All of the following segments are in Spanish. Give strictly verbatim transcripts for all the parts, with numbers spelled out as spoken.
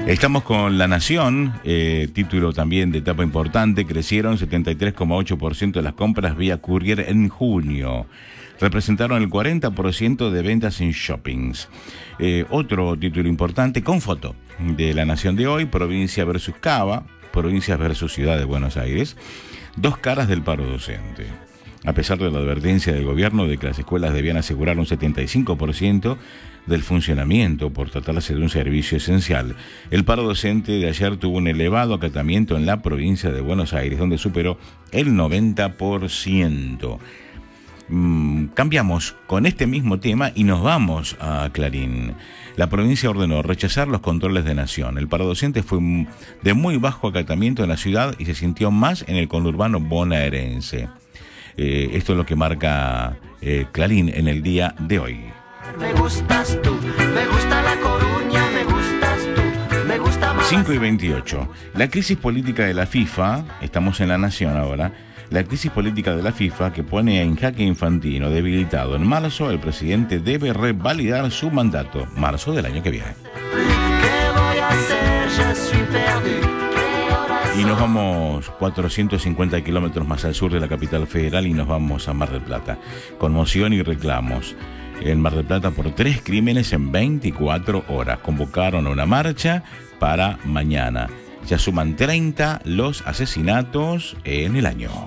Estamos con La Nación, eh, título también de etapa importante. Crecieron setenta y tres coma ocho por ciento de las compras vía courier en junio. Representaron el cuarenta por ciento de ventas en shoppings. Eh, otro título importante con foto de La Nación de hoy: provincia versus Cava, provincias versus Ciudad de Buenos Aires. Dos caras del paro docente. A pesar de la advertencia del gobierno de que las escuelas debían asegurar un setenta y cinco por ciento del funcionamiento por tratarse de un servicio esencial, el paro docente de ayer tuvo un elevado acatamiento en la provincia de Buenos Aires, donde superó el noventa por ciento. Mm, cambiamos con este mismo tema y nos vamos a Clarín. La provincia ordenó rechazar los controles de Nación. El paro docente fue de muy bajo acatamiento en la ciudad y se sintió más en el conurbano bonaerense. Eh, esto es lo que marca eh, Clarín en el día de hoy. Me gustas tú, me gusta La Coruña, me gustas tú, me gusta más. cinco y veintiocho. La crisis política de la FIFA, estamos en La Nación ahora, la crisis política de la FIFA que pone en jaque a Infantino, debilitado en marzo, el presidente debe revalidar su mandato, marzo del año que viene. ¿Qué voy a hacer? Je suis perdu. Y nos vamos cuatrocientos cincuenta kilómetros más al sur de la capital federal y nos vamos a Mar del Plata. Conmoción y reclamos en Mar del Plata por tres crímenes en veinticuatro horas. Convocaron a una marcha para mañana. Ya suman treinta los asesinatos en el año.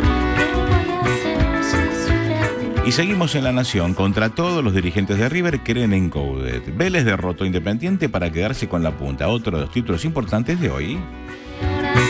Y seguimos en La Nación. Contra todos los dirigentes de River creen en Coudet. Vélez derrotó a Independiente para quedarse con la punta. Otro de los títulos importantes de hoy.